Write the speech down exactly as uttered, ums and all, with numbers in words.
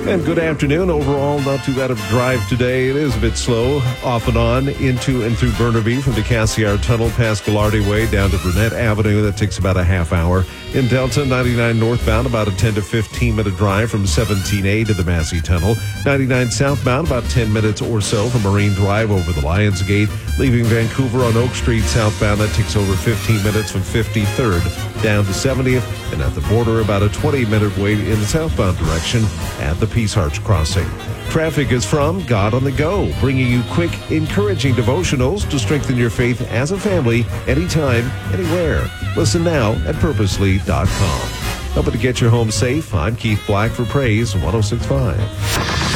And good afternoon. Overall, not too bad of a drive today. It is a bit slow, off and on, into and through Burnaby from the Cassiar Tunnel past Gallardi Way down to Brunette Avenue. That takes about a half hour. In Delta, ninety-nine northbound, about a ten to fifteen minute drive from seventeen A to the Massey Tunnel. ninety-nine southbound, about ten minutes or so from Marine Drive over the Lions Gate. Leaving Vancouver on Oak Street southbound, that takes over fifteen minutes from fifty-third down to seventieth. And at the border, about a twenty minute wait in the southbound direction at the Peace Arch Crossing. Traffic is from God on the Go, bringing you quick, encouraging devotionals to strengthen your faith as a family, anytime, anywhere. Listen now at purposely dot com. Helping to get your home safe, I'm Keith Black for Praise one oh six point five.